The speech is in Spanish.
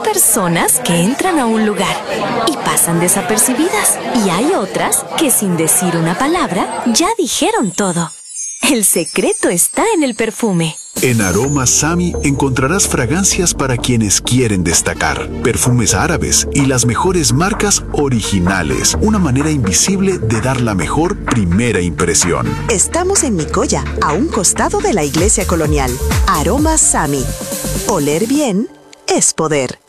personas que entran a un lugar y pasan desapercibidas. Y hay otras que sin decir una palabra ya dijeron todo. El secreto está en el perfume. En Aromas Sami encontrarás fragancias para quienes quieren destacar, perfumes árabes y las mejores marcas originales. Una manera invisible de dar la mejor primera impresión. Estamos en Nicoya, a un costado de la iglesia colonial. Aromas Sami. Oler bien es poder.